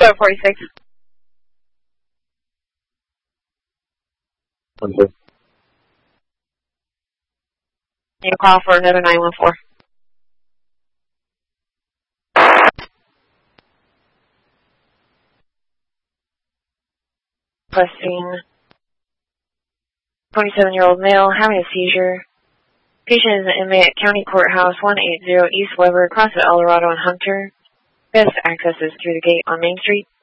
46. You call for another 914. Requesting 27-year-old male having a seizure. Patient is an inmate at County Courthouse 180 East Weber, across at Eldorado and Hunter. Best access is through the gate on Main Street.